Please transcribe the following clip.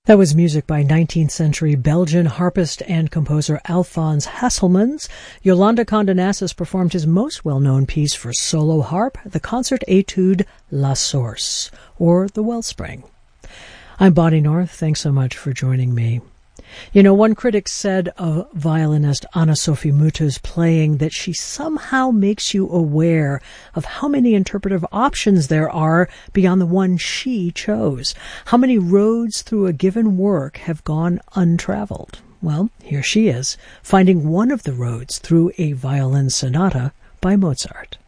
That was music by 19th century Belgian harpist and composer Alphonse Hasselmans. Yolanda Condonassus performed his most well-known piece for solo harp, the concert etude La Source, or The Wellspring. I'm Bonnie North. Thanks so much for joining me. You know, one critic said of violinist Anna-Sophie Muth's playing that she somehow makes you aware of how many interpretive options there are beyond the one she chose. How many roads through a given work have gone untraveled? Well, here she is, finding one of the roads through a violin sonata by Mozart.